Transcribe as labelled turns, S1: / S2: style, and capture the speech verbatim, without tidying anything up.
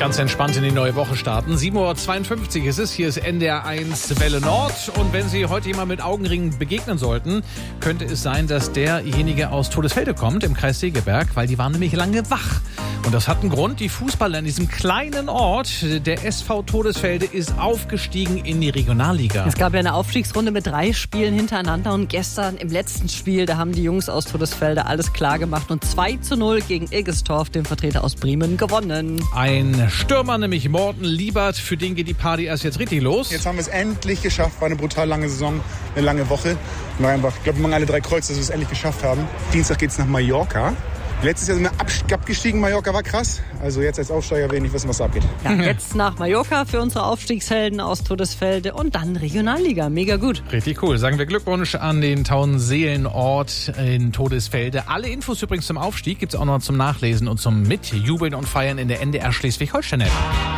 S1: Ganz entspannt in die neue Woche starten. sieben Uhr zweiundfünfzig ist es. Hier ist N D R eins Welle Nord. Und wenn Sie heute jemand mit Augenringen begegnen sollten, könnte es sein, dass derjenige aus Todesfelde kommt, im Kreis Segeberg, weil die waren nämlich lange wach. Und das hat einen Grund. Die Fußballer in diesem kleinen Ort, der S V Todesfelde, ist aufgestiegen in die Regionalliga.
S2: Es gab ja eine Aufstiegsrunde mit drei Spielen hintereinander. Und gestern im letzten Spiel, da haben die Jungs aus Todesfelde alles klar gemacht und zwei zu null gegen Ilgestorf, den Vertreter aus Bremen, gewonnen.
S1: Ein Stürmer, nämlich Morten Liebert, für den geht die Party erst jetzt richtig los.
S3: Jetzt haben wir es endlich geschafft. War eine brutal lange Saison, eine lange Woche. Und einfach, ich glaube, wir machen alle drei Kreuz, dass wir es endlich geschafft haben. Dienstag geht es nach Mallorca. Letztes Jahr sind wir abgestiegen, Mallorca war krass. Also jetzt als Aufsteiger will ich nicht wissen, was da abgeht.
S2: Ja, jetzt nach Mallorca für unsere Aufstiegshelden aus Todesfelde und dann Regionalliga. Mega gut.
S1: Richtig cool. Sagen wir Glückwunsch an den Tauenseelenort in Todesfelde. Alle Infos übrigens zum Aufstieg gibt es auch noch zum Nachlesen und zum Mitjubeln und Feiern in der N D R Schleswig-Holstein-App.